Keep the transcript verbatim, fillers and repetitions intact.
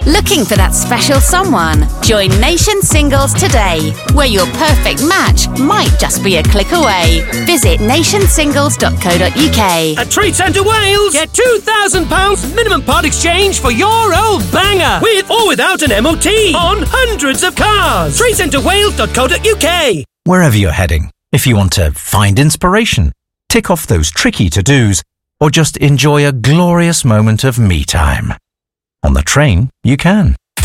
Looking for that special someone? Join Nation Singles today, where your perfect match might just be a click away. Visit nation singles dot co dot uk. At Trade Centre Wales, get two thousand pounds minimum part exchange for your old banger, with or without an M O T, on hundreds of cars. trade centre wales dot co dot uk. Wherever you're heading, if you want to find inspiration, tick off those tricky to-dos, or just enjoy a glorious moment of me time, on the train you can.